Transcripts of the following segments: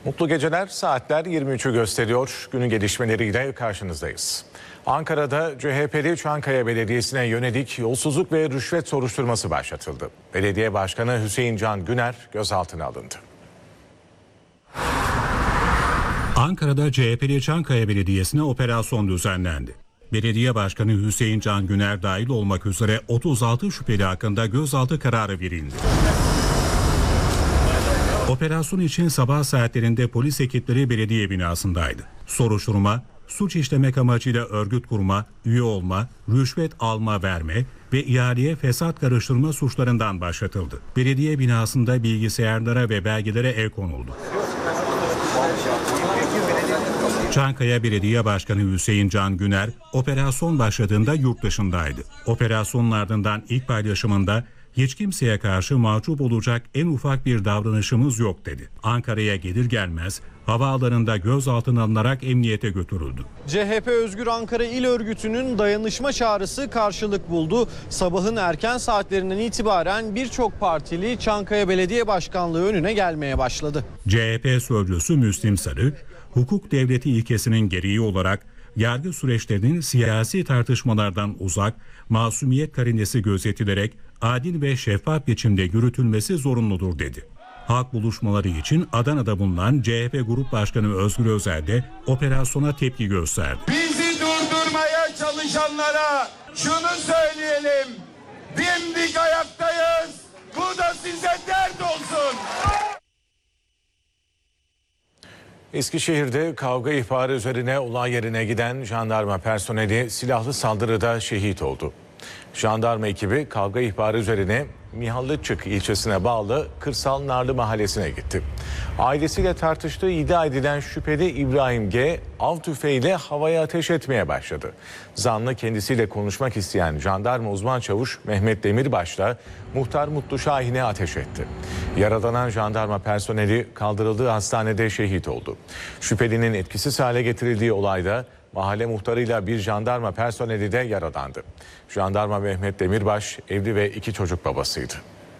Mutlu geceler, saatler 23'ü gösteriyor. Günün gelişmeleriyle karşınızdayız. Ankara'da CHP'li Çankaya Belediyesi'ne yönelik yolsuzluk ve rüşvet soruşturması başlatıldı. Belediye Başkanı Hüseyin Can Güner gözaltına alındı. Ankara'da CHP'li Çankaya Belediyesi'ne operasyon düzenlendi. Belediye Başkanı Hüseyin Can Güner dahil olmak üzere 36 şüpheli hakkında gözaltı kararı verildi. Operasyon için sabah saatlerinde polis ekipleri belediye binasındaydı. Soruşturma, suç işlemek amacıyla örgüt kurma, üye olma, rüşvet alma verme ve ihaleye fesat karıştırma suçlarından başlatıldı. Belediye binasında bilgisayarlara ve belgelere el konuldu. Çankaya Belediye Başkanı Hüseyin Can Güner, operasyon başladığında yurt dışındaydı. Operasyonun ardından ilk paylaşımında hiç kimseye karşı mahcup olacak en ufak bir davranışımız yok dedi. Ankara'ya gelir gelmez havaalanında gözaltına alınarak emniyete götürüldü. CHP Özgür Ankara İl Örgütü'nün dayanışma çağrısı karşılık buldu. Sabahın erken saatlerinden itibaren birçok partili Çankaya Belediye Başkanlığı önüne gelmeye başladı. CHP sözcüsü Müslim Sarı, hukuk devleti ilkesinin gereği olarak yargı süreçlerinin siyasi tartışmalardan uzak, masumiyet karinesi gözetilerek adil ve şeffaf biçimde yürütülmesi zorunludur dedi. Halk buluşmaları için Adana'da bulunan CHP Grup Başkanı Özgür Özel de operasyona tepki gösterdi. Bizi durdurmaya çalışanlara şunu söyleyelim: dimdik ayaktayız, bu da size dert olsun. Eskişehir'de kavga ihbarı üzerine olay yerine giden jandarma personeli silahlı saldırıda şehit oldu. Jandarma ekibi kavga ihbarı üzerine Mihallıçık ilçesine bağlı Kırsal Narlı mahallesine gitti. Ailesiyle tartıştığı iddia edilen şüpheli İbrahim G. av tüfeğiyle havaya ateş etmeye başladı. Zanlı kendisiyle konuşmak isteyen jandarma uzman çavuş Mehmet Demirbaş'la muhtar Mutlu Şahin'e ateş etti. Yaralanan jandarma personeli kaldırıldığı hastanede şehit oldu. Şüphelinin etkisiz hale getirildiği olayda mahalle muhtarıyla bir jandarma personeli de yaralandı. Jandarma Mehmet Demirbaş evli ve 2 çocuk babasıydı.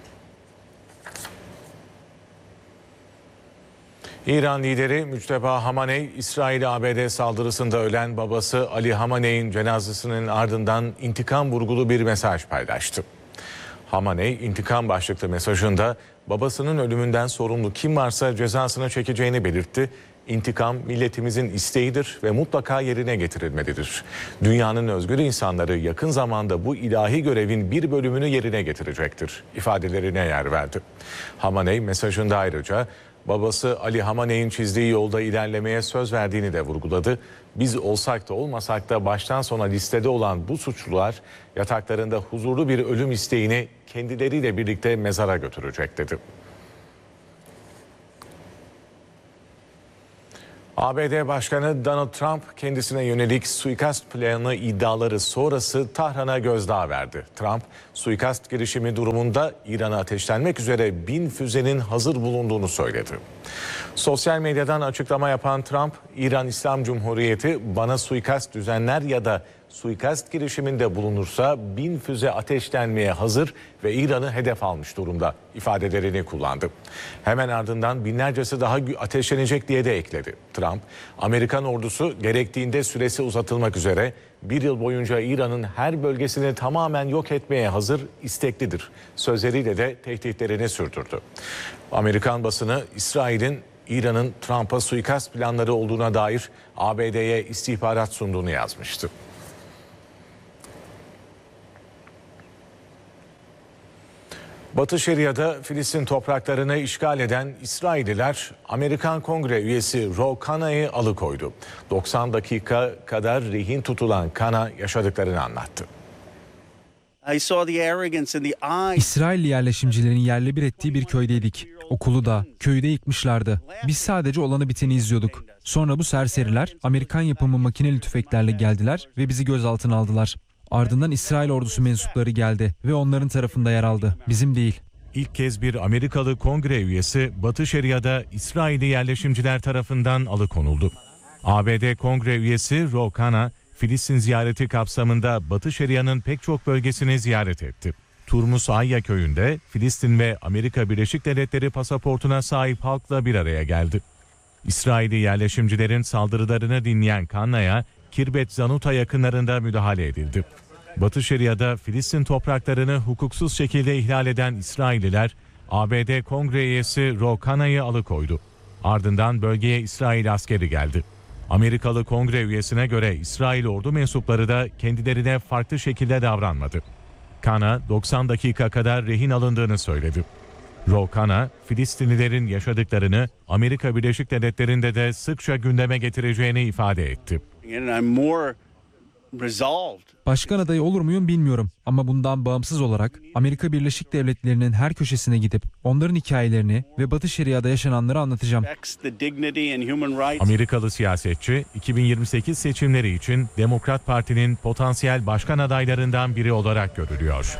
İran lideri Müçteba Hamaney, İsrail-ABD saldırısında ölen babası Ali Hamaney'in cenazesinin ardından intikam vurgulu bir mesaj paylaştı. Hamaney, intikam başlıklı mesajında babasının ölümünden sorumlu kim varsa cezasını çekeceğini belirtti. İntikam milletimizin isteğidir ve mutlaka yerine getirilmelidir. Dünyanın özgür insanları yakın zamanda bu ilahi görevin bir bölümünü yerine getirecektir ifadelerine yer verdi. Hamaney mesajında ayrıca babası Ali Hamaney'in çizdiği yolda ilerlemeye söz verdiğini de vurguladı. Biz olsak da olmasak da baştan sona listede olan bu suçlular yataklarında huzurlu bir ölüm isteğini kendileriyle birlikte mezara götürecek dedi. ABD Başkanı Donald Trump kendisine yönelik suikast planı iddiaları sonrası Tahran'a gözdağı verdi. Trump, suikast girişimi durumunda İran'a ateşlenmek üzere 1000 füzenin hazır bulunduğunu söyledi. Sosyal medyadan açıklama yapan Trump, İran İslam Cumhuriyeti bana suikast düzenler ya da suikast girişiminde bulunursa 1000 füze ateşlenmeye hazır ve İran'ı hedef almış durumda ifadelerini kullandı. Hemen ardından binlercesi daha ateşlenecek diye de ekledi. Trump, Amerikan ordusu gerektiğinde süresi uzatılmak üzere 1 yıl boyunca İran'ın her bölgesini tamamen yok etmeye hazır, isteklidir sözleriyle de tehditlerini sürdürdü. Amerikan basını İsrail'in İran'ın Trump'a suikast planları olduğuna dair ABD'ye istihbarat sunduğunu yazmıştı. Batı Şeria'da Filistin topraklarını işgal eden İsrailliler Amerikan Kongre üyesi Ro Khana'yı alıkoydu. 90 dakika kadar rehin tutulan Khana yaşadıklarını anlattı. İsrailli yerleşimcilerin yerle bir ettiği bir köydeydik. Okulu da, köyü de yıkmışlardı. Biz sadece olanı biteni izliyorduk. Sonra bu serseriler Amerikan yapımı makineli tüfeklerle geldiler ve bizi gözaltına aldılar. Ardından İsrail ordusu mensupları geldi ve onların tarafında yer aldı. Bizim değil. İlk kez bir Amerikalı kongre üyesi Batı Şeria'da İsrailli yerleşimciler tarafından alıkonuldu. ABD kongre üyesi Ro Khanna, Filistin ziyareti kapsamında Batı Şeria'nın pek çok bölgesini ziyaret etti. Turmus Ayya köyünde Filistin ve Amerika Birleşik Devletleri pasaportuna sahip halkla bir araya geldi. İsrailli yerleşimcilerin saldırılarını dinleyen Kanna'ya Kirbet Zanuta yakınlarında müdahale edildi. Batı Şeria'da Filistin topraklarını hukuksuz şekilde ihlal eden İsrailliler, ABD Kongre üyesi Ro Kanna'yı alıkoydu. Ardından bölgeye İsrail askeri geldi. Amerikalı Kongre üyesine göre İsrail ordu mensupları da kendilerine farklı şekilde davranmadı. Kanna 90 dakika kadar rehin alındığını söyledi. Ro Kanna, Filistinlilerin yaşadıklarını Amerika Birleşik Devletleri'nde de sıkça gündeme getireceğini ifade etti. Başkan adayı olur muyum bilmiyorum ama bundan bağımsız olarak Amerika Birleşik Devletleri'nin her köşesine gidip onların hikayelerini ve Batı Şeria'da yaşananları anlatacağım. Amerikalı siyasetçi 2028 seçimleri için Demokrat Parti'nin potansiyel başkan adaylarından biri olarak görülüyor.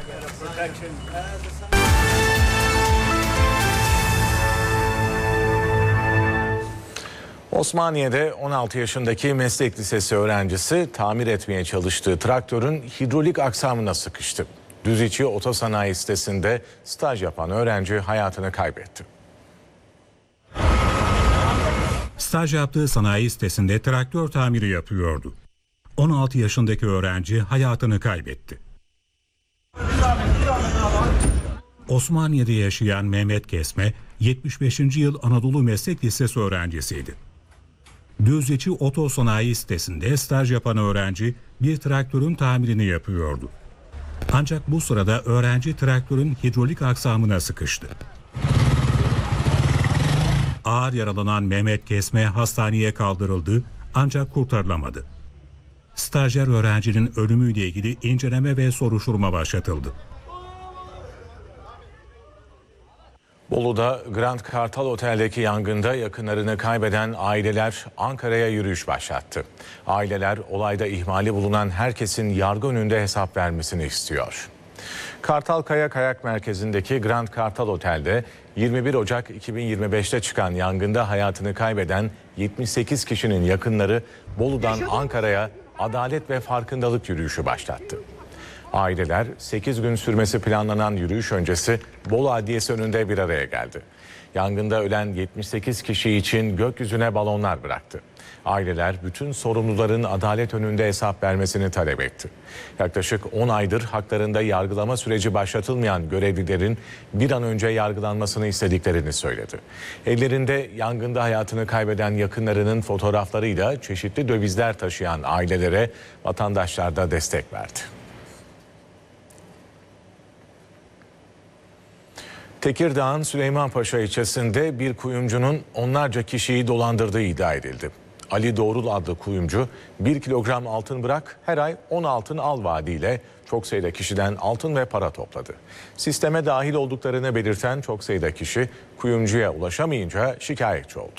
Osmaniye'de 16 yaşındaki meslek lisesi öğrencisi tamir etmeye çalıştığı traktörün hidrolik aksamına sıkıştı. Düziçi Otosanayi sitesinde staj yapan öğrenci hayatını kaybetti. Staj yaptığı sanayi sitesinde traktör tamiri yapıyordu. 16 yaşındaki öğrenci hayatını kaybetti. Osmaniye'de yaşayan Mehmet Kesme, 75. yıl Anadolu Meslek Lisesi öğrencisiydi. Düzceçi Otosanayi sitesinde staj yapan öğrenci bir traktörün tamirini yapıyordu. Ancak bu sırada öğrenci traktörün hidrolik aksamına sıkıştı. Ağır yaralanan Mehmet Kesme hastaneye kaldırıldı ancak kurtarılamadı. Stajyer öğrencinin ölümüyle ilgili inceleme ve soruşturma başlatıldı. Bolu'da Grand Kartal Otel'deki yangında yakınlarını kaybeden aileler Ankara'ya yürüyüş başlattı. Aileler olayda ihmali bulunan herkesin yargı önünde hesap vermesini istiyor. Kartalkaya Kayak Merkezi'ndeki Grand Kartal Otel'de 21 Ocak 2025'te çıkan yangında hayatını kaybeden 78 kişinin yakınları Bolu'dan Ankara'ya adalet ve farkındalık yürüyüşü başlattı. Aileler 8 gün sürmesi planlanan yürüyüş öncesi Bolu Adliyesi önünde bir araya geldi. Yangında ölen 78 kişi için gökyüzüne balonlar bıraktı. Aileler bütün sorumluların adalet önünde hesap vermesini talep etti. Yaklaşık 10 aydır haklarında yargılama süreci başlatılmayan görevlilerin bir an önce yargılanmasını istediklerini söyledi. Ellerinde yangında hayatını kaybeden yakınlarının fotoğraflarıyla çeşitli dövizler taşıyan ailelere vatandaşlar da destek verdi. Tekirdağ'ın Süleymanpaşa ilçesinde bir kuyumcunun onlarca kişiyi dolandırdığı iddia edildi. Ali Doğrul adlı kuyumcu 1 kilogram altın bırak her ay 10 altın al vaadiyle çok sayıda kişiden altın ve para topladı. Sisteme dahil olduklarını belirten çok sayıda kişi kuyumcuya ulaşamayınca şikayetçi oldu.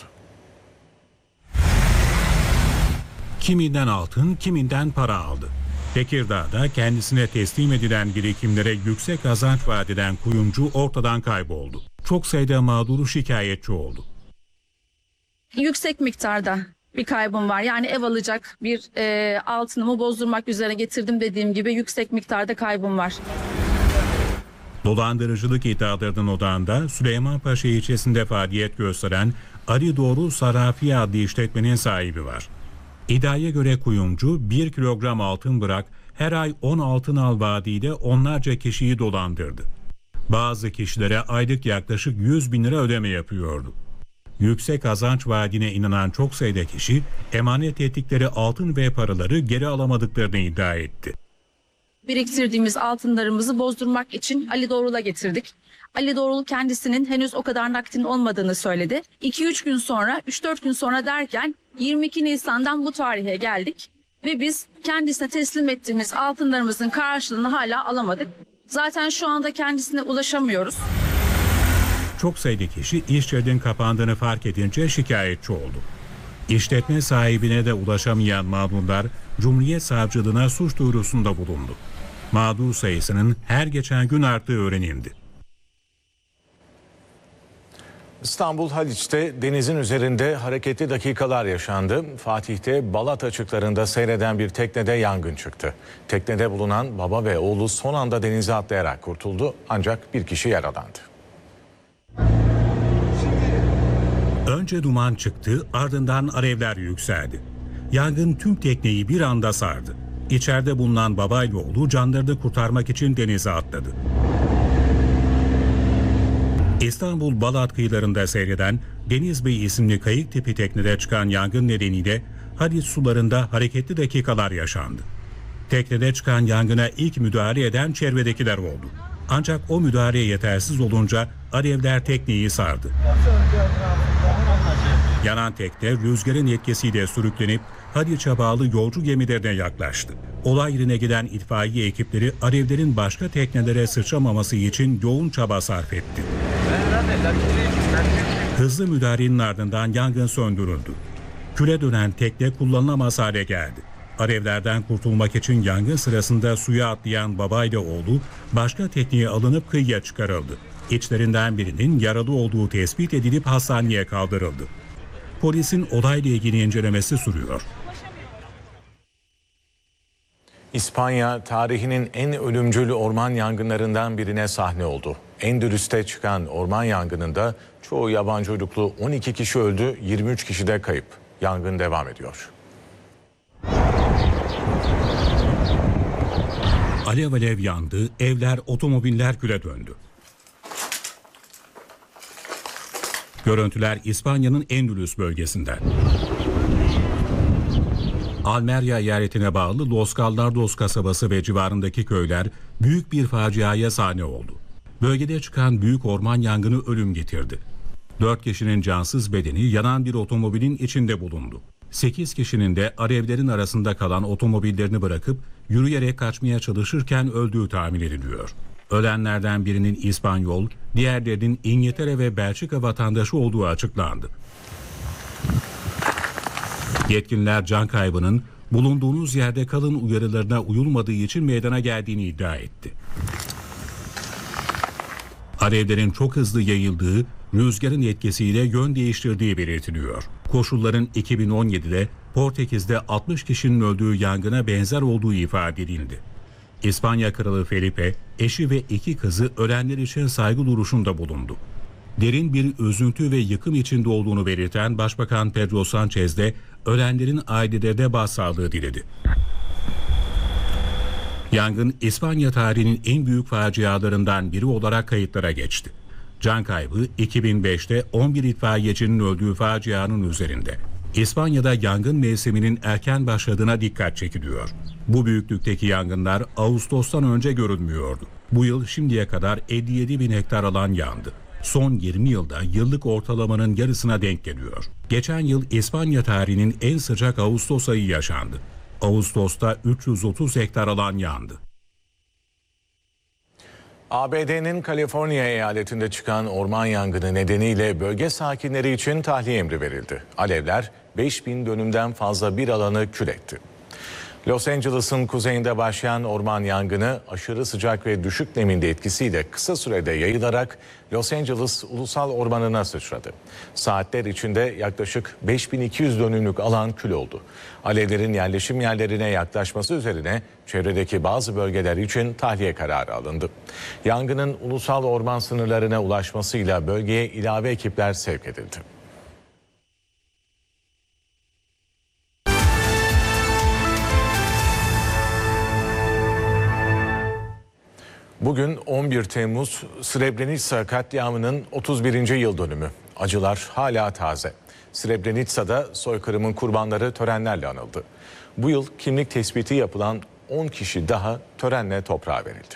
Kiminden altın, kiminden para aldı. Tekirdağ'da kendisine teslim edilen birikimlere yüksek kazanç vaat eden kuyumcu ortadan kayboldu. Çok sayıda mağduru şikayetçi oldu. Yüksek miktarda bir kaybım var. Yani ev alacak bir altınımı bozdurmak üzere getirdim dediğim gibi yüksek miktarda kaybım var. Dolandırıcılık iddialarının odağında Süleymanpaşa ilçesinde faaliyet gösteren Ali Doğru Sarafi adlı işletmenin sahibi var. İddiaya göre kuyumcu 1 kilogram altın bırak her ay 10 altın al vaadiyle onlarca kişiyi dolandırdı. Bazı kişilere aylık yaklaşık 100 bin lira ödeme yapıyordu. Yüksek kazanç vaadine inanan çok sayıda kişi emanet ettikleri altın ve paraları geri alamadıklarını iddia etti. Biriktirdiğimiz altınlarımızı bozdurmak için Ali Doğrul'a getirdik. Ali Doğrul kendisinin henüz o kadar nakdin olmadığını söyledi. 2-3 gün sonra, 3-4 gün sonra derken 22 Nisan'dan bu tarihe geldik. Ve biz kendisine teslim ettiğimiz altınlarımızın karşılığını hala alamadık. Zaten şu anda kendisine ulaşamıyoruz. Çok sayıda kişi iş yerinin kapandığını fark edince şikayetçi oldu. İşletme sahibine de ulaşamayan mağdurlar Cumhuriyet Savcılığına suç duyurusunda bulundu. Mağdur sayısının her geçen gün arttığı öğrenildi. İstanbul Haliç'te denizin üzerinde hareketli dakikalar yaşandı. Fatih'te Balat açıklarında seyreden bir teknede yangın çıktı. Teknede bulunan baba ve oğlu son anda denize atlayarak kurtuldu ancak bir kişi yaralandı. Önce duman çıktı, ardından alevler yükseldi. Yangın tüm tekneyi bir anda sardı. İçeride bulunan babayla oğlu canlarını kurtarmak için denize atladı. İstanbul Balat kıyılarında seyreden Deniz Bey isimli kayık tipi teknede çıkan yangın nedeniyle Haliç sularında hareketli dakikalar yaşandı. Teknede çıkan yangına ilk müdahale eden çevredekiler oldu. Ancak o müdahale yetersiz olunca alevler tekneyi sardı. Yanan tekne rüzgarın etkisiyle sürüklenip Haliç'e bağlı yolcu gemilerine yaklaştı. Olay yerine giden itfaiye ekipleri alevlerin başka teknelere sıçramaması için yoğun çaba sarf etti. Hızlı müdahalenin ardından yangın söndürüldü. Küle dönen tekne kullanılamaz hale geldi. Alevlerden kurtulmak için yangın sırasında suya atlayan babayla oğlu başka tekneye alınıp kıyıya çıkarıldı. İçlerinden birinin yaralı olduğu tespit edilip hastaneye kaldırıldı. Polisin olayla ilgili incelemesi sürüyor. İspanya tarihinin en ölümcül orman yangınlarından birine sahne oldu. Endülüs'te çıkan orman yangınında çoğu yabancı uyruklu 12 kişi öldü, 23 kişi de kayıp. Yangın devam ediyor. Alev alev yandı, evler, otomobiller küle döndü. Görüntüler İspanya'nın Endülüs bölgesinden. Almeria eyaletine bağlı Los Gallardos kasabası ve civarındaki köyler büyük bir faciaya sahne oldu. Bölgede çıkan büyük orman yangını ölüm getirdi. 4 kişinin cansız bedeni yanan bir otomobilin içinde bulundu. 8 kişinin de alevlerin arasında kalan otomobillerini bırakıp yürüyerek kaçmaya çalışırken öldüğü tahmin ediliyor. Ölenlerden birinin İspanyol, diğerlerinin İngiltere ve Belçika vatandaşı olduğu açıklandı. Yetkililer can kaybının bulunduğunuz yerde kalın uyarılarına uyulmadığı için meydana geldiğini iddia etti. Alevlerin çok hızlı yayıldığı, rüzgarın etkisiyle yön değiştirdiği belirtiliyor. Koşulların 2017'de Portekiz'de 60 kişinin öldüğü yangına benzer olduğu ifade edildi. İspanya Kralı Felipe, eşi ve 2 kızı ölenler için saygı duruşunda bulundu. Derin bir üzüntü ve yıkım içinde olduğunu belirten Başbakan Pedro Sánchez de ölenlerin ailelerine başsağlığı diledi. Yangın İspanya tarihinin en büyük facialarından biri olarak kayıtlara geçti. Can kaybı 2005'te 11 itfaiyecinin öldüğü facianın üzerinde. İspanya'da yangın mevsiminin erken başladığına dikkat çekiliyor. Bu büyüklükteki yangınlar Ağustos'tan önce görülmüyordu. Bu yıl şimdiye kadar 57 bin hektar alan yandı. Son 20 yılda yıllık ortalamanın yarısına denk geliyor. Geçen yıl İspanya tarihinin en sıcak Ağustos ayı yaşandı. Ağustos'ta 330 hektar alan yandı. ABD'nin Kaliforniya eyaletinde çıkan orman yangını nedeniyle bölge sakinleri için tahliye emri verildi. Alevler 5000 dönümden fazla bir alanı kül etti. Los Angeles'ın kuzeyinde başlayan orman yangını aşırı sıcak ve düşük nemin de etkisiyle kısa sürede yayılarak Los Angeles Ulusal Ormanı'na sıçradı. Saatler içinde yaklaşık 5200 dönümlük alan kül oldu. Alevlerin yerleşim yerlerine yaklaşması üzerine çevredeki bazı bölgeler için tahliye kararı alındı. Yangının ulusal orman sınırlarına ulaşmasıyla bölgeye ilave ekipler sevk edildi. Bugün 11 Temmuz Srebrenica katliamının 31. yıl dönümü. Acılar hala taze. Srebrenica'da soykırımın kurbanları törenlerle anıldı. Bu yıl kimlik tespiti yapılan 10 kişi daha törenle toprağa verildi.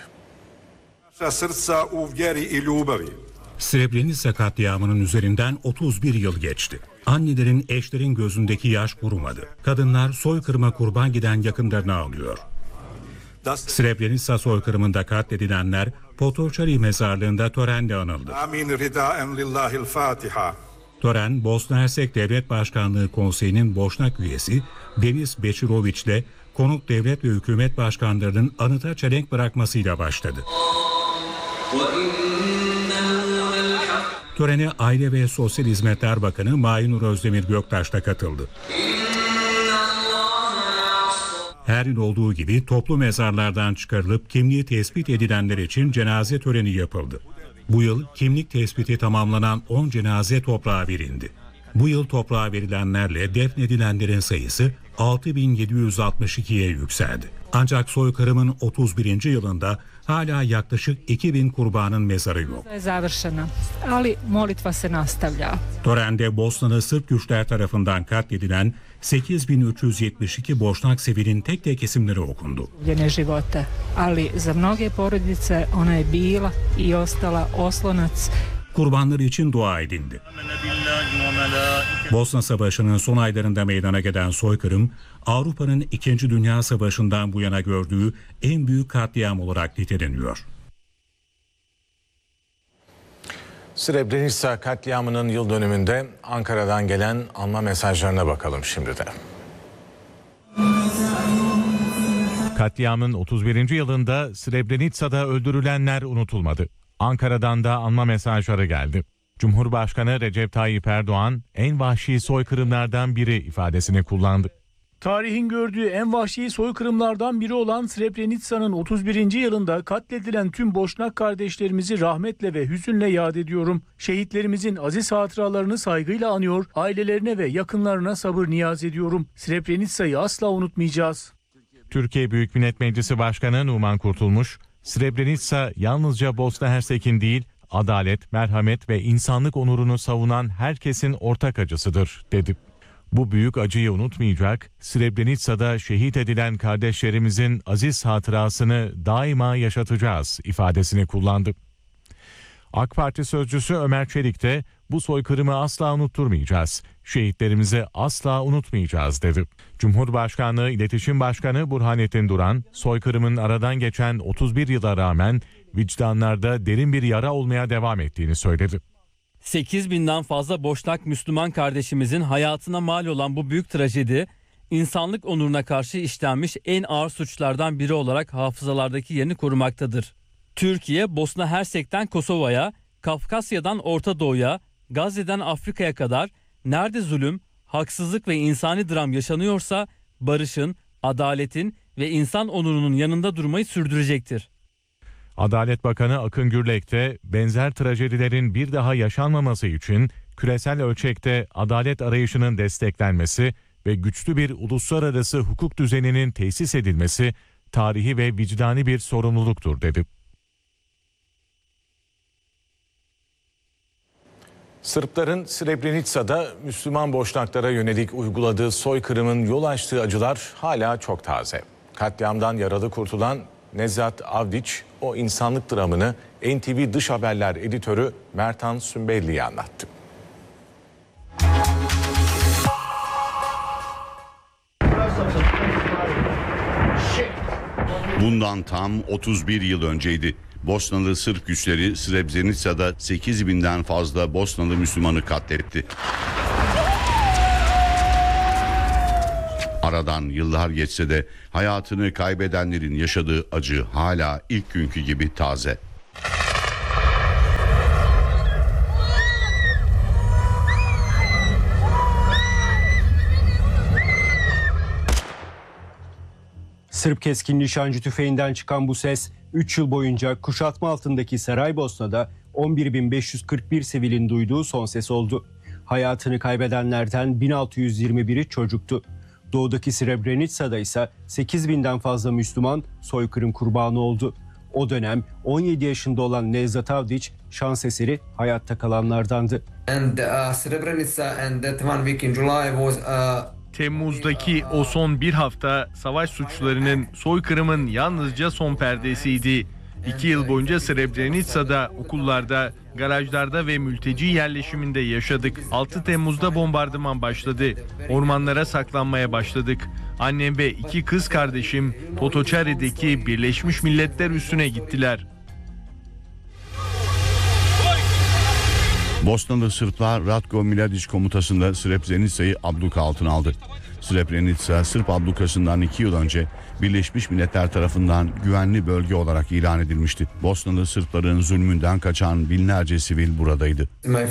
Srebrenica katliamının üzerinden 31 yıl geçti. Annelerin, eşlerin gözündeki yaş kurumadı. Kadınlar soykırıma kurban giden yakınlarını ağlıyor. Srebrenica soykırımında katledilenler Potočari mezarlığında törenle anıldı. Tören, Bosna Hersek Devlet Başkanlığı Konseyi'nin Boşnak üyesi Denis Bečirović ile konuk devlet ve hükümet başkanlarının anıta çelenk bırakmasıyla başladı. Törene Aile ve Sosyal Hizmetler Bakanı Mahinur Özdemir Göktaş da katıldı. Her yıl olduğu gibi toplu mezarlardan çıkarılıp kimliği tespit edilenler için cenaze töreni yapıldı. Bu yıl kimlik tespiti tamamlanan 10 cenaze toprağa verildi. Bu yıl toprağa verilenlerle defnedilenlerin sayısı 6.762'ye yükseldi. Ancak soykırımın 31. yılında hala yaklaşık 2.000 kurbanın mezarı yok. Törende Bosnalı Sırp güçler tarafından katledilen 8.372 Boşnak sivilin tek tek isimleri okundu. Kurbanlar için dua edildi. Bosna Savaşı'nın son aylarında meydana gelen soykırım, Avrupa'nın 2. Dünya Savaşı'ndan bu yana gördüğü en büyük katliam olarak niteleniyor. Srebrenica katliamının yıl dönümünde Ankara'dan gelen anma mesajlarına bakalım şimdi de. Katliamın 31. yılında Srebrenica'da öldürülenler unutulmadı. Ankara'dan da anma mesajları geldi. Cumhurbaşkanı Recep Tayyip Erdoğan en vahşi soykırımlardan biri ifadesini kullandı. Tarihin gördüğü en vahşi soykırımlardan biri olan Srebrenica'nın 31. yılında katledilen tüm Boşnak kardeşlerimizi rahmetle ve hüzünle yad ediyorum. Şehitlerimizin aziz hatıralarını saygıyla anıyor, ailelerine ve yakınlarına sabır niyaz ediyorum. Srebrenica'yı asla unutmayacağız. Türkiye Büyük Millet Meclisi Başkanı Numan Kurtulmuş, Srebrenica yalnızca Bosna Hersek'in değil, adalet, merhamet ve insanlık onurunu savunan herkesin ortak acısıdır, dedi. Bu büyük acıyı unutmayacak, Srebrenica'da şehit edilen kardeşlerimizin aziz hatırasını daima yaşatacağız ifadesini kullandı. AK Parti sözcüsü Ömer Çelik de bu soykırımı asla unutturmayacağız, şehitlerimizi asla unutmayacağız dedi. Cumhurbaşkanlığı İletişim Başkanı Burhanettin Duran, soykırımın aradan geçen 31 yıla rağmen vicdanlarda derin bir yara olmaya devam ettiğini söyledi. 8.000'den fazla Boşnak Müslüman kardeşimizin hayatına mal olan bu büyük trajedi, insanlık onuruna karşı işlenmiş en ağır suçlardan biri olarak hafızalardaki yerini korumaktadır. Türkiye, Bosna Hersek'ten Kosova'ya, Kafkasya'dan Orta Doğu'ya, Gazze'den Afrika'ya kadar nerede zulüm, haksızlık ve insani dram yaşanıyorsa barışın, adaletin ve insan onurunun yanında durmayı sürdürecektir. Adalet Bakanı Akın Gürlek de benzer trajedilerin bir daha yaşanmaması için küresel ölçekte adalet arayışının desteklenmesi ve güçlü bir uluslararası hukuk düzeninin tesis edilmesi tarihi ve vicdani bir sorumluluktur, dedi. Sırpların Srebrenica'da Müslüman Boşnaklara yönelik uyguladığı soykırımın yol açtığı acılar hala çok taze. Katliamdan yaralı kurtulan Nezat Avdić o insanlık dramını NTV Dış Haberler editörü Mertan Sümbelli'ye anlattı. Bundan tam 31 yıl önceydi. Bosnalı Sırp güçleri Srebrenica'da 8.000'den fazla Bosnalı Müslümanı katletti. Aradan yıllar geçse de hayatını kaybedenlerin yaşadığı acı hala ilk günkü gibi taze. Sırp keskin nişancı tüfeğinden çıkan bu ses 3 yıl boyunca kuşatma altındaki Saraybosna'da 11.541 sivilin duyduğu son ses oldu. Hayatını kaybedenlerden 1621'i çocuktu. Doğudaki Srebrenica'da ise 8.000'den fazla Müslüman soykırım kurbanı oldu. O dönem 17 yaşında olan Nezat Avdić şans eseri hayatta kalanlardandı. Temmuz'daki o son bir hafta savaş suçlarının, soykırımın yalnızca son perdesiydi. 2 yıl boyunca Srebrenica'da, okullarda, garajlarda ve mülteci yerleşiminde yaşadık. 6 Temmuz'da bombardıman başladı. Ormanlara saklanmaya başladık. Annem ve 2 kız kardeşim Potočari'deki Birleşmiş Milletler üssüne gittiler. Bosnalı Sırplar Ratko Mladić komutasında Srebrenica'yı abluka altına aldı. Srebrenica, Sırp ablukasından 2 yıl önce Birleşmiş Milletler tarafından güvenli bölge olarak ilan edilmişti. Bosnalı Sırpların zulmünden kaçan binlerce sivil buradaydı.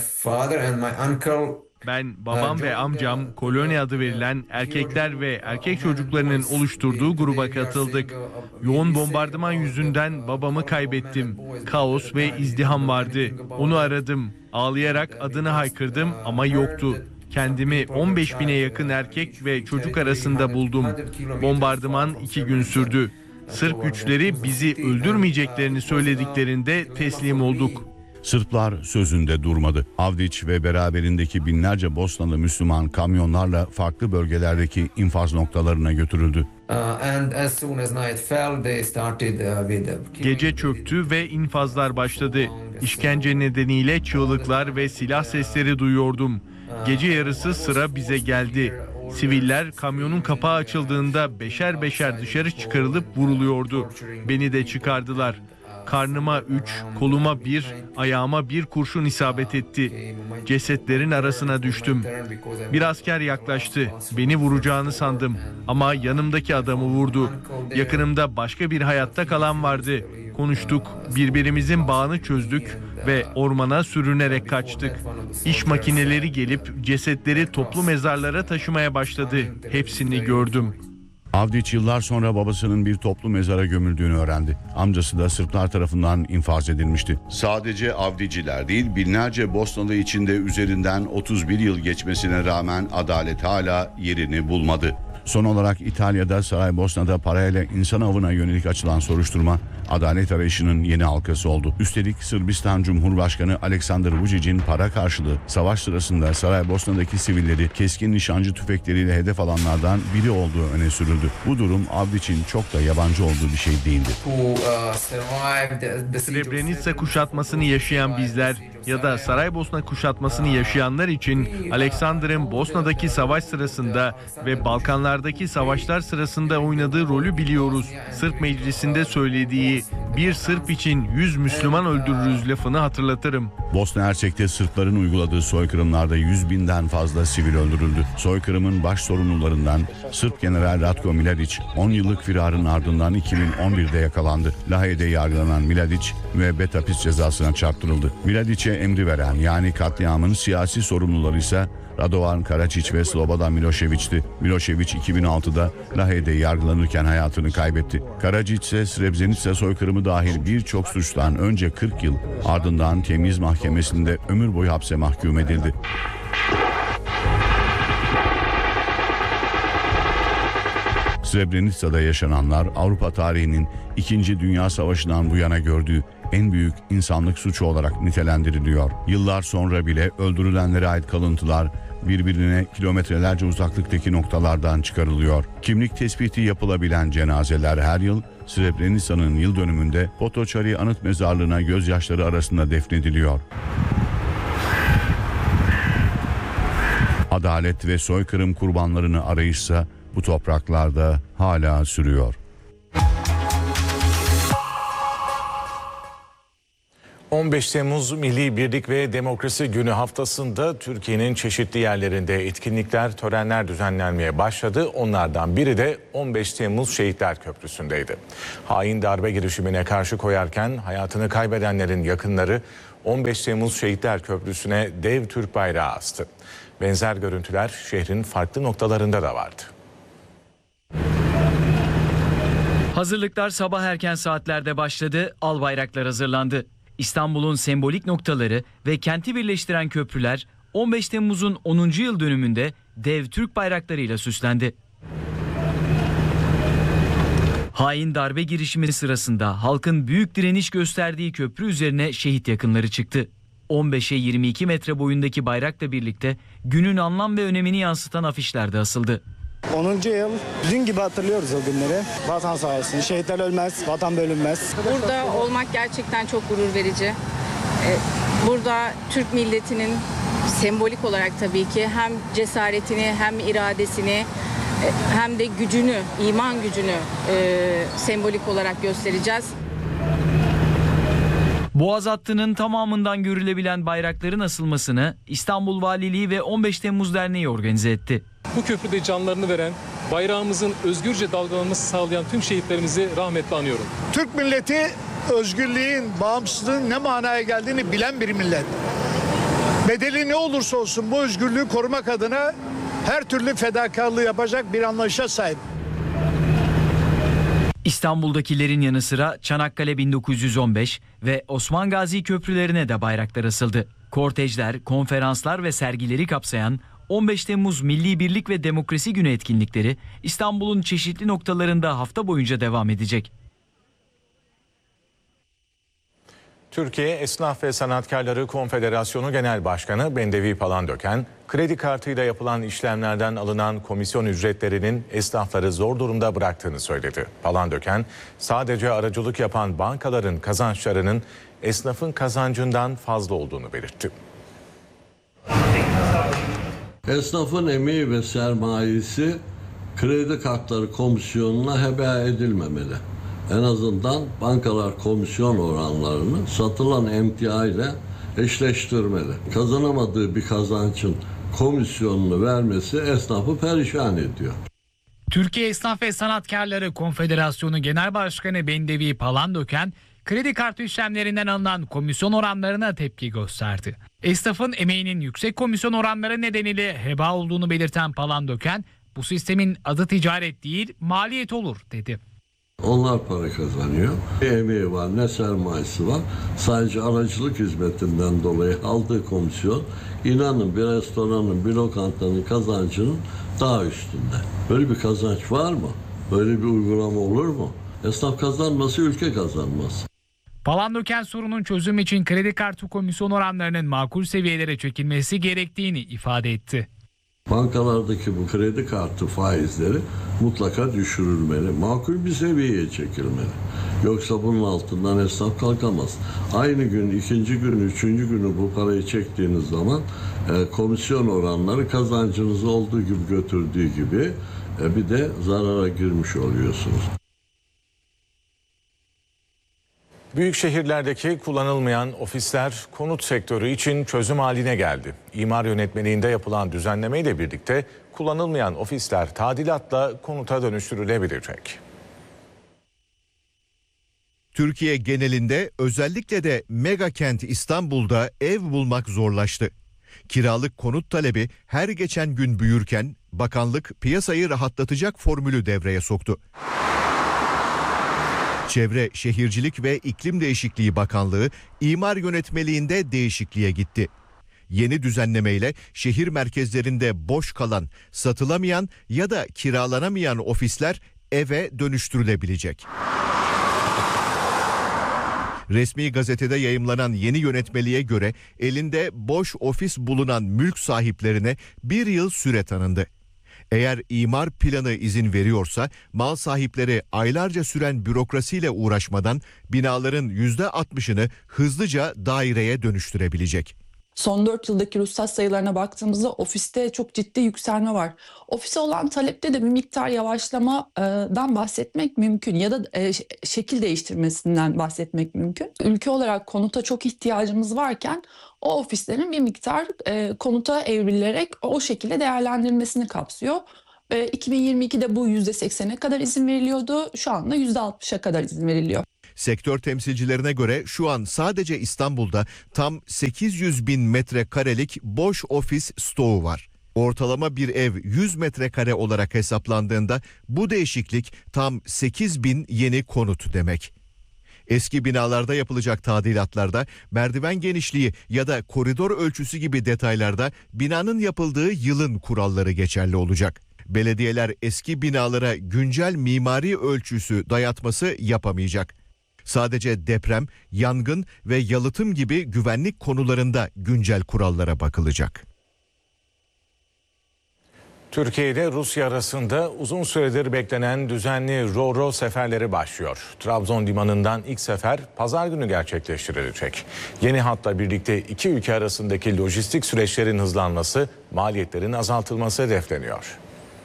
Ben, babam ve amcam koloni adı verilen erkekler ve erkek çocuklarının oluşturduğu gruba katıldık. Yoğun bombardıman yüzünden babamı kaybettim. Kaos ve izdiham vardı. Onu aradım. Ağlayarak adını haykırdım ama yoktu. Kendimi 15 bine yakın erkek ve çocuk arasında buldum. Bombardıman 2 gün sürdü. Sırp güçleri bizi öldürmeyeceklerini söylediklerinde teslim olduk. Sırplar sözünde durmadı. Avdiç ve beraberindeki binlerce Bosnalı Müslüman kamyonlarla farklı bölgelerdeki infaz noktalarına götürüldü. Gece çöktü ve infazlar başladı. İşkence nedeniyle çığlıklar ve silah sesleri duyuyordum. Gece yarısı sıra bize geldi. Siviller kamyonun kapağı açıldığında beşer beşer dışarı çıkarılıp vuruluyordu. Beni de çıkardılar. Karnıma 3, koluma 1, ayağıma 1 kurşun isabet etti. Cesetlerin arasına düştüm. Bir asker yaklaştı. Beni vuracağını sandım ama yanımdaki adamı vurdu. Yakınımda başka bir hayatta kalan vardı. Konuştuk, birbirimizin bağını çözdük ve ormana sürünerek kaçtık. İş makineleri gelip cesetleri toplu mezarlara taşımaya başladı. Hepsini gördüm. Avdiç yıllar sonra babasının bir toplu mezara gömüldüğünü öğrendi. Amcası da Sırplar tarafından infaz edilmişti. Sadece Avdiciler değil, binlerce Bosnalı içinde üzerinden 31 yıl geçmesine rağmen adalet hala yerini bulmadı. Son olarak İtalya'da Saraybosna'da parayla insan avına yönelik açılan soruşturma adalet arayışının yeni halkası oldu. Üstelik Sırbistan Cumhurbaşkanı Aleksandar Vučić'in para karşılığı savaş sırasında Saraybosna'daki sivilleri keskin nişancı tüfekleriyle hedef alanlardan biri olduğu öne sürüldü. Bu durum Avdić'in çok da yabancı olduğu bir şey değildi. Srebrenica kuşatmasını yaşayan bizler ya da Saraybosna kuşatmasını yaşayanlar için Aleksandar'ın Bosna'daki savaş sırasında ve Balkanlardaki savaşlar sırasında oynadığı rolü biliyoruz. Sırp meclisinde söylediği "bir Sırp için 100 Müslüman öldürürüz" lafını hatırlatırım. Bosna Hersek'te Sırpların uyguladığı soykırımlarda 100.000'den fazla sivil öldürüldü. Soykırımın baş sorumlularından Sırp General Ratko Mladić 10 yıllık firarın ardından 2011'de yakalandı. Lahey'de yargılanan Mladić müebbet cezasına çarptırıldı. Mladić'e emri veren yani katliamın siyasi sorumluları ise Radovan Karadzic ve Slobodan Milošević'ti. Milošević 2006'da Lahey'de yargılanırken hayatını kaybetti. Karadzic ise Srebrenica soykırımı dahil birçok suçtan önce 40 yıl ardından Temyiz Mahkemesi'nde ömür boyu hapse mahkum edildi. Srebrenica'da yaşananlar Avrupa tarihinin 2. Dünya Savaşı'ndan bu yana gördüğü en büyük insanlık suçu olarak nitelendiriliyor. Yıllar sonra bile öldürülenlere ait kalıntılar birbirine kilometrelerce uzaklıktaki noktalardan çıkarılıyor. Kimlik tespiti yapılabilen cenazeler her yıl Srebrenica'nın yıl dönümünde Potocari Anıt Mezarlığı'na gözyaşları arasında defnediliyor. Adalet ve soykırım kurbanlarını arayışsa bu topraklarda hala sürüyor. 15 Temmuz Milli Birlik ve Demokrasi Günü haftasında Türkiye'nin çeşitli yerlerinde etkinlikler, törenler düzenlenmeye başladı. Onlardan biri de 15 Temmuz Şehitler Köprüsü'ndeydi. Hain darbe girişimine karşı koyarken hayatını kaybedenlerin yakınları 15 Temmuz Şehitler Köprüsü'ne dev Türk bayrağı astı. Benzer görüntüler şehrin farklı noktalarında da vardı. Hazırlıklar sabah erken saatlerde başladı, al bayraklar hazırlandı. İstanbul'un sembolik noktaları ve kenti birleştiren köprüler 15 Temmuz'un 10. yıl dönümünde dev Türk bayraklarıyla süslendi. Hain darbe girişimi sırasında halkın büyük direniş gösterdiği köprü üzerine şehit yakınları çıktı. 15'e 22 metre boyundaki bayrakla birlikte günün anlam ve önemini yansıtan afişler de asıldı. 10. yıl, dün gibi hatırlıyoruz o günleri. Vatan sağ olsun, şehitler ölmez, vatan bölünmez. Burada olmak gerçekten çok gurur verici. Burada Türk milletinin sembolik olarak tabii ki hem cesaretini hem iradesini hem de gücünü, iman gücünü sembolik olarak göstereceğiz. Boğaz hattının tamamından görülebilen bayrakların asılmasını İstanbul Valiliği ve 15 Temmuz Derneği organize etti. Bu köprüde canlarını veren, bayrağımızın özgürce dalgalanması sağlayan tüm şehitlerimizi rahmetle anıyorum. Türk milleti özgürlüğün, bağımsızlığın ne manaya geldiğini bilen bir millet. Bedeli ne olursa olsun bu özgürlüğü korumak adına her türlü fedakarlığı yapacak bir anlayışa sahip. İstanbul'dakilerin yanı sıra Çanakkale 1915 ve Osman Gazi köprülerine de bayraklar asıldı. Kortejler, konferanslar ve sergileri kapsayan 15 Temmuz Milli Birlik ve Demokrasi Günü etkinlikleri İstanbul'un çeşitli noktalarında hafta boyunca devam edecek. Türkiye Esnaf ve Sanatkarları Konfederasyonu Genel Başkanı Bendevi Palandöken, kredi kartıyla yapılan işlemlerden alınan komisyon ücretlerinin esnafları zor durumda bıraktığını söyledi. Palandöken, sadece aracılık yapan bankaların kazançlarının esnafın kazancından fazla olduğunu belirtti. Esnafın emeği ve sermayesi kredi kartları komisyonuna heba edilmemeli. En azından bankalar komisyon oranlarını satılan emtia ile eşleştirmeli. Kazanamadığı bir kazancın komisyonunu vermesi esnafı perişan ediyor. Türkiye Esnaf ve Sanatkarları Konfederasyonu Genel Başkanı Bendevi Palandöken, kredi kartı işlemlerinden alınan komisyon oranlarına tepki gösterdi. Esnafın emeğinin yüksek komisyon oranları nedeniyle heba olduğunu belirten Palandöken, bu sistemin adı ticaret değil maliyet olur dedi. Onlar para kazanıyor. Ne emeği var ne sermayesi var. Sadece aracılık hizmetinden dolayı aldığı komisyon inanın bir restoranın, bir lokantanın kazancının daha üstünde. Böyle bir kazanç var mı? Böyle bir uygulama olur mu? Esnaf kazanması ülke kazanmaz. Palandöken sorunun çözümü için kredi kartı komisyon oranlarının makul seviyelere çekilmesi gerektiğini ifade etti. Bankalardaki bu kredi kartı faizleri mutlaka düşürülmeli. Makul bir seviyeye çekilmeli. Yoksa bunun altından esnaf kalkamaz. Aynı gün, ikinci gün, üçüncü günü bu parayı çektiğiniz zaman komisyon oranları kazancınızı olduğu gibi götürdüğü gibi bir de zarara girmiş oluyorsunuz. Büyük şehirlerdeki kullanılmayan ofisler konut sektörü için çözüm haline geldi. İmar yönetmeliğinde yapılan düzenlemeyle birlikte kullanılmayan ofisler tadilatla konuta dönüştürülebilecek. Türkiye genelinde özellikle de mega kent İstanbul'da ev bulmak zorlaştı. Kiralık konut talebi her geçen gün büyürken bakanlık piyasayı rahatlatacak formülü devreye soktu. Çevre, Şehircilik ve İklim Değişikliği Bakanlığı imar yönetmeliğinde değişikliğe gitti. Yeni düzenlemeyle şehir merkezlerinde boş kalan, satılamayan ya da kiralanamayan ofisler eve dönüştürülebilecek. Resmi gazetede yayımlanan yeni yönetmeliğe göre elinde boş ofis bulunan mülk sahiplerine 1 yıl süre tanındı. Eğer imar planı izin veriyorsa mal sahipleri aylarca süren bürokrasiyle uğraşmadan binaların %60'ını hızlıca daireye dönüştürebilecek. Son 4 yıldaki ruhsat sayılarına baktığımızda ofiste çok ciddi yükselme var. Ofise olan talepte de bir miktar yavaşlamadan bahsetmek mümkün ya da şekil değiştirmesinden bahsetmek mümkün. Ülke olarak konuta çok ihtiyacımız varken o ofislerin bir miktar konuta evrilerek o şekilde değerlendirilmesini kapsıyor. 2022'de bu %80'e kadar izin veriliyordu. Şu anda %60'a kadar izin veriliyor. Sektör temsilcilerine göre şu an sadece İstanbul'da tam 800 bin metrekarelik boş ofis stoğu var. Ortalama bir ev 100 metrekare olarak hesaplandığında bu değişiklik tam 8 bin yeni konut demek. Eski binalarda yapılacak tadilatlarda merdiven genişliği ya da koridor ölçüsü gibi detaylarda binanın yapıldığı yılın kuralları geçerli olacak. Belediyeler eski binalara güncel mimari ölçüsü dayatması yapamayacak. Sadece deprem, yangın ve yalıtım gibi güvenlik konularında güncel kurallara bakılacak. Türkiye ile Rusya arasında uzun süredir beklenen düzenli Ro-Ro seferleri başlıyor. Trabzon limanından ilk sefer pazar günü gerçekleştirilecek. Yeni hatla birlikte iki ülke arasındaki lojistik süreçlerin hızlanması, maliyetlerin azaltılması hedefleniyor.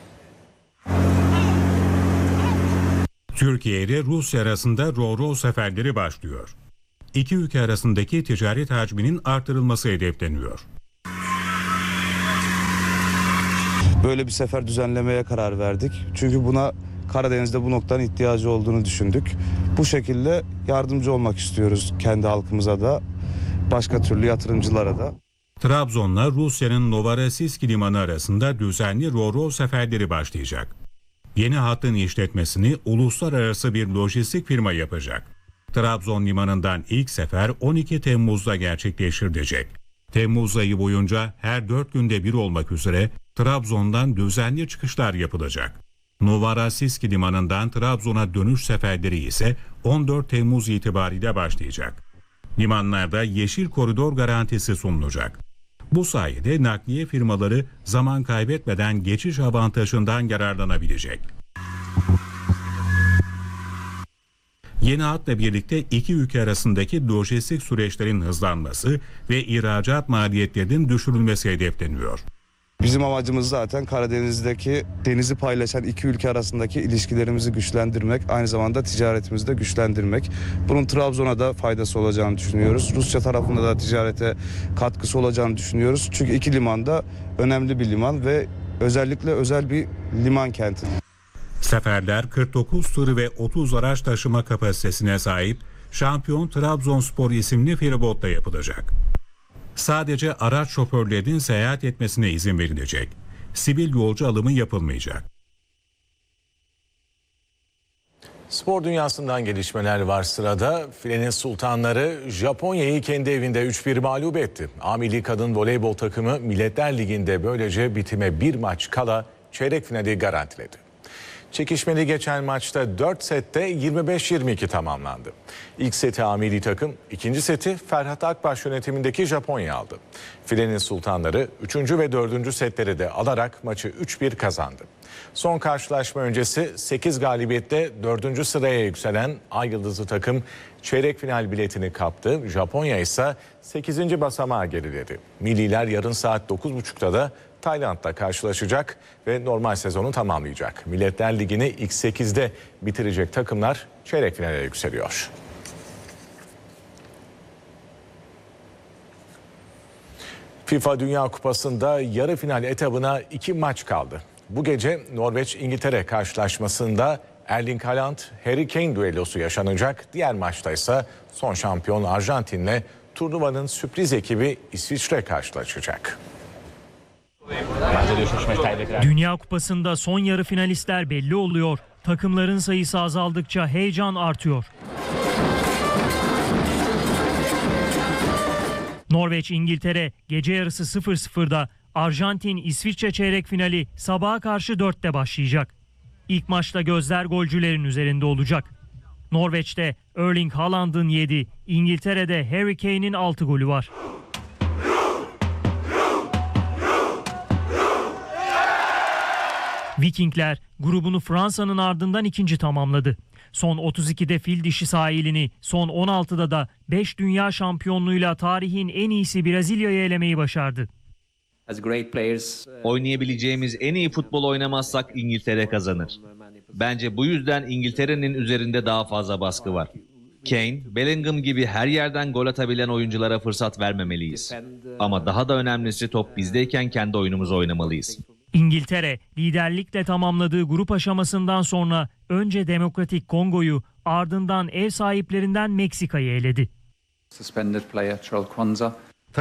Türkiye ile Rusya arasında Ro-Ro seferleri başlıyor. İki ülke arasındaki ticaret hacminin artırılması hedefleniyor. Böyle bir sefer düzenlemeye karar verdik. Çünkü buna Karadeniz'de bu noktanın ihtiyacı olduğunu düşündük. Bu şekilde yardımcı olmak istiyoruz kendi halkımıza da, başka türlü yatırımcılara da. Trabzon'la Rusya'nın Novorossiysk limanı arasında düzenli Ro-Ro seferleri başlayacak. Yeni hattın işletmesini uluslararası bir lojistik firma yapacak. Trabzon limanından ilk sefer 12 Temmuz'da gerçekleştirilecek. Temmuz ayı boyunca her 4 günde bir olmak üzere Trabzon'dan düzenli çıkışlar yapılacak. Novorossiysk limanından Trabzon'a dönüş seferleri ise 14 Temmuz itibariyle başlayacak. Limanlarda yeşil koridor garantisi sunulacak. Bu sayede nakliye firmaları zaman kaybetmeden geçiş avantajından yararlanabilecek. Yeni hatla birlikte iki ülke arasındaki lojistik süreçlerin hızlanması ve ihracat maliyetlerinin düşürülmesi hedefleniyor. Bizim amacımız zaten Karadeniz'deki denizi paylaşan iki ülke arasındaki ilişkilerimizi güçlendirmek, aynı zamanda ticaretimizi de güçlendirmek. Bunun Trabzon'a da faydası olacağını düşünüyoruz. Rusya tarafında da ticarete katkısı olacağını düşünüyoruz. Çünkü iki liman da önemli bir liman ve özellikle özel bir liman kenti. Seferler 49 tır ve 30 araç taşıma kapasitesine sahip Şampiyon Trabzonspor isimli feribotla yapılacak. Sadece araç şoförlerinin seyahat etmesine izin verilecek. Sivil yolcu alımı yapılmayacak. Spor dünyasından gelişmeler var sırada. Filenin sultanları Japonya'yı kendi evinde 3-1 mağlup etti. A Milli Kadın Voleybol takımı Milletler Ligi'nde böylece bitime bir maç kala çeyrek finali garantiledi. Çekişmeli geçen maçta 4 sette 25-22 tamamlandı. İlk seti A Milli takım, ikinci seti Ferhat Akbaş yönetimindeki Japonya aldı. Filenin sultanları 3. ve 4. setleri de alarak maçı 3-1 kazandı. Son karşılaşma öncesi 8 galibiyetle 4. sıraya yükselen Ay Yıldızlı takım çeyrek final biletini kaptı. Japonya ise 8. basamağa geriledi. Milliler yarın saat 9.30'da da Tayland'da karşılaşacak ve normal sezonu tamamlayacak. Milletler Ligi'ni ilk 8'de bitirecek takımlar çeyrek finale yükseliyor. FIFA Dünya Kupası'nda yarı final etabına 2 maç kaldı. Bu gece Norveç-İngiltere karşılaşmasında Erling Haaland, Harry Kane düellosu yaşanacak. Diğer maçta ise son şampiyon Arjantin'le turnuvanın sürpriz ekibi İsviçre karşılaşacak. Dünya Kupası'nda son yarı finalistler belli oluyor. Takımların sayısı azaldıkça heyecan artıyor. Norveç-İngiltere gece yarısı 00'da, Arjantin-İsviçre çeyrek finali sabaha karşı 4'te başlayacak. İlk maçta gözler golcülerin üzerinde olacak. Norveç'te Erling Haaland'ın 7, İngiltere'de Harry Kane'in 6 golü var. Vikingler grubunu Fransa'nın ardından ikinci tamamladı. Son 32'de fil dişi sahilini, son 16'da da 5 dünya şampiyonluğuyla tarihin en iyisi Brezilya'yı elemeyi başardı. Oynayabileceğimiz en iyi futbol oynamazsak İngiltere kazanır. Bence bu yüzden İngiltere'nin üzerinde daha fazla baskı var. Kane, Bellingham gibi her yerden gol atabilen oyunculara fırsat vermemeliyiz. Ama daha da önemlisi top bizdeyken kendi oyunumuzu oynamalıyız. İngiltere liderlikle tamamladığı grup aşamasından sonra önce Demokratik Kongo'yu, ardından ev sahiplerinden Meksika'yı eledi. Suspended player Charles Kwanzaa